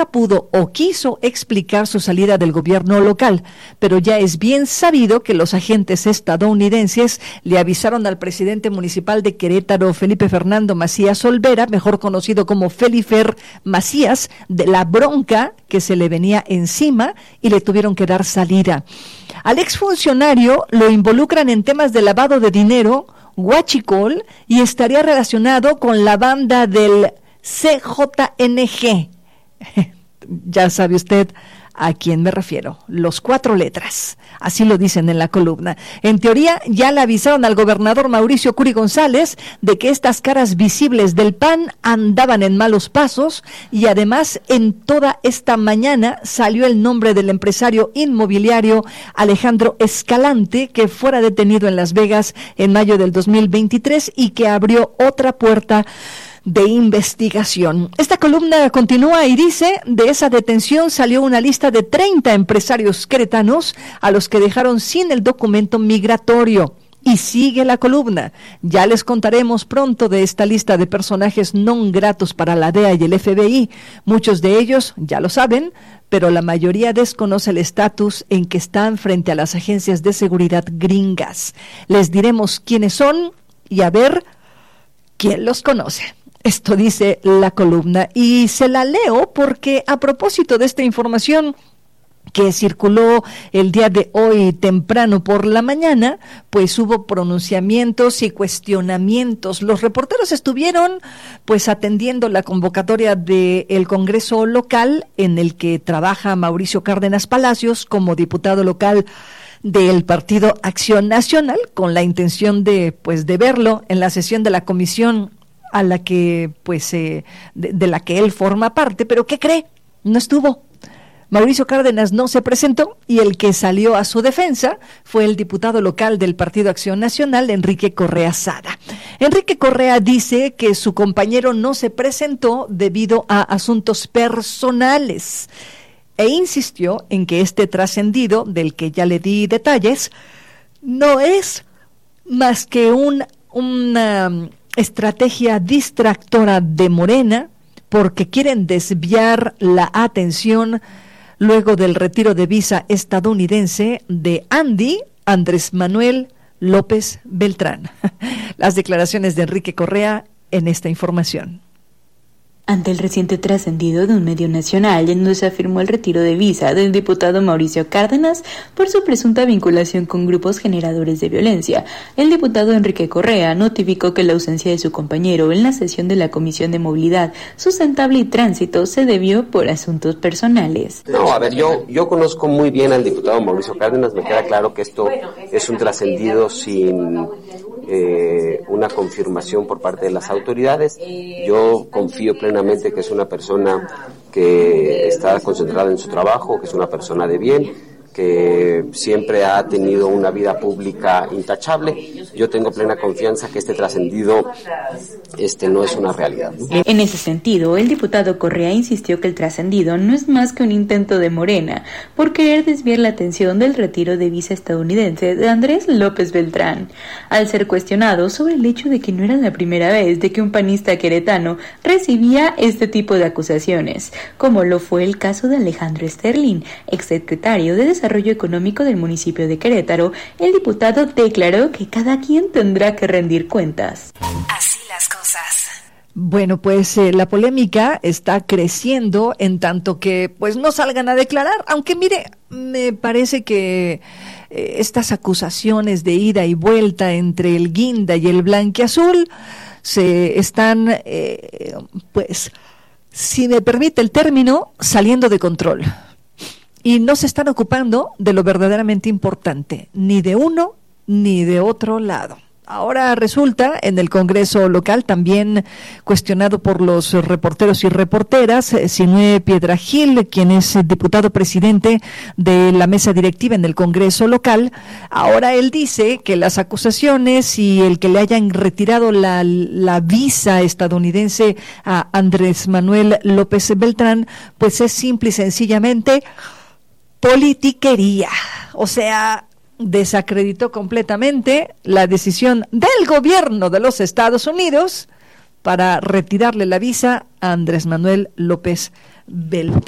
nunca pudo o quiso explicar su salida del gobierno local, pero ya es bien sabido que los agentes estadounidenses le avisaron al presidente municipal de Querétaro, Felipe Fernando Macías Olvera, mejor conocido como Felifer Macías, de la bronca que se le venía encima y le tuvieron que dar salida. Al exfuncionario lo involucran en temas de lavado de dinero, huachicol, y estaría relacionado con la banda del CJNG. Ya sabe usted a quién me refiero, los 4 letras, así lo dicen en la columna. En teoría, ya le avisaron al gobernador Mauricio Curi González de que estas caras visibles del PAN andaban en malos pasos, y además en toda esta mañana salió el nombre del empresario inmobiliario Alejandro Escalante, que fuera detenido en Las Vegas en mayo del 2023 y que abrió otra puerta de investigación. Esta columna continúa y dice: de esa detención salió una lista de 30 empresarios queretanos a los que dejaron sin el documento migratorio. Y sigue la columna. Ya les contaremos pronto de esta lista de personajes non gratos para la DEA y el FBI. Muchos de ellos ya lo saben, pero la mayoría desconoce el estatus en que están frente a las agencias de seguridad gringas. Les diremos quiénes son y a ver quién los conoce. Esto dice la columna, y se la leo porque a propósito de esta información que circuló el día de hoy temprano por la mañana, pues hubo pronunciamientos y cuestionamientos. Los reporteros estuvieron pues atendiendo la convocatoria del Congreso local, en el que trabaja Mauricio Cárdenas Palacios como diputado local del Partido Acción Nacional, con la intención de verlo en la sesión de la comisión a la que de la que él forma parte. Pero ¿qué cree? No estuvo. Mauricio Cárdenas no se presentó, y el que salió a su defensa fue el diputado local del Partido Acción Nacional, Enrique Correa Sada. Enrique Correa dice que su compañero no se presentó debido a asuntos personales, e insistió en que este trascendido, del que ya le di detalles, no es más que una estrategia distractora de Morena, porque quieren desviar la atención luego del retiro de visa estadounidense de Andrés Manuel López Beltrán. Las declaraciones de Enrique Correa en esta información. Ante el reciente trascendido de un medio nacional en donde se afirmó el retiro de visa del diputado Mauricio Cárdenas por su presunta vinculación con grupos generadores de violencia, el diputado Enrique Correa notificó que la ausencia de su compañero en la sesión de la Comisión de Movilidad Sustentable y Tránsito se debió por asuntos personales. No, a ver, yo conozco muy bien al diputado Mauricio Cárdenas, me queda claro que esto es un trascendido sin una confirmación por parte de las autoridades. Yo confío plenamente que es una persona que está concentrada en su trabajo, que es una persona de bien, que siempre ha tenido una vida pública intachable. Yo tengo plena confianza que este trascendido no es una realidad, ¿no? En ese sentido, el diputado Correa insistió que el trascendido no es más que un intento de Morena por querer desviar la atención del retiro de visa estadounidense de Andrés López Beltrán, al ser cuestionado sobre el hecho de que no era la primera vez de que un panista queretano recibía este tipo de acusaciones, como lo fue el caso de Alejandro Sterling, exsecretario de Desarrollo Económico del municipio de Querétaro. El diputado declaró que cada quien tendrá que rendir cuentas. Así las cosas. Bueno, pues la polémica está creciendo en tanto que no salgan a declarar, aunque mire, me parece que estas acusaciones de ida y vuelta entre el guinda y el blanquiazul se están, si me permite el término, saliendo de control. Y no se están ocupando de lo verdaderamente importante, ni de uno ni de otro lado. Ahora resulta, en el Congreso local, también cuestionado por los reporteros y reporteras, Sinué Piedragil, quien es diputado presidente de la mesa directiva en el Congreso local. Ahora él dice que las acusaciones y el que le hayan retirado la visa estadounidense a Andrés Manuel López Beltrán, pues es simple y sencillamente politiquería. O sea, desacreditó completamente la decisión del gobierno de los Estados Unidos para retirarle la visa a Andrés Manuel López Beltrán.